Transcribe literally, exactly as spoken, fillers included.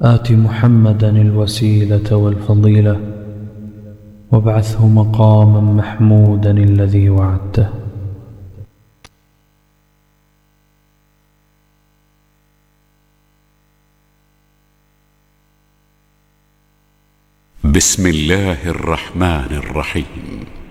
آت محمدا الوسيلة والفضيلة وابعثه مقاما محمودا الذي وعدته. بسم الله الرحمن الرحيم.